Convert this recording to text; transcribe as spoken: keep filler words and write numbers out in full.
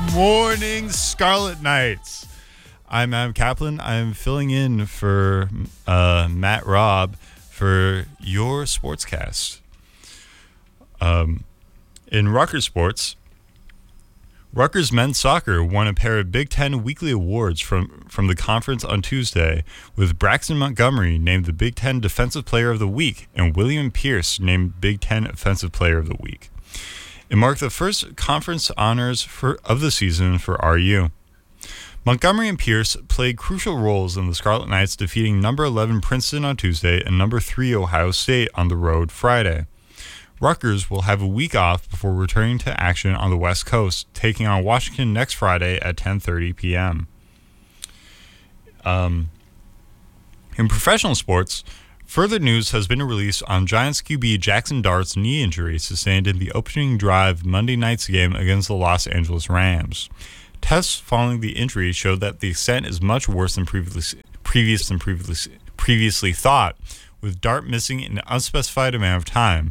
morning, Scarlet Knights. I'm Adam Kaplan. I'm filling in for uh, Matt Robb for your sportscast. Um, in Rutgers sports, Rutgers men's soccer won a pair of Big Ten weekly awards from, from the conference on Tuesday, with Braxton Montgomery named the Big Ten Defensive Player of the Week and William Pierce named Big Ten Offensive Player of the Week. It marked the first conference honors for, of the season for R U. Montgomery and Pierce played crucial roles in the Scarlet Knights defeating number eleven Princeton on Tuesday and number three Ohio State on the road Friday. Rutgers will have a week off before returning to action on the West Coast, taking on Washington next Friday at ten thirty p.m. Um, in professional sports, further news has been released on Giants Q B Jackson Dart's knee injury sustained in the opening drive Monday night's game against the Los Angeles Rams. Tests following the injury showed that the extent is much worse than previously, previous than previously, previously thought, with Dart missing an unspecified amount of time.